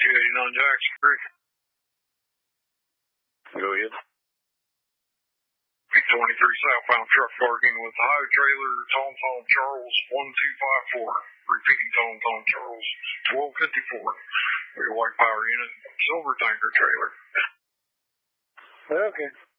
289 Jackson Creek. Go ahead. 23 southbound truck parking with high trailer, Tom Charles 1254. Repeating Tom Charles 1254. Your white power unit, silver tanker trailer. Okay.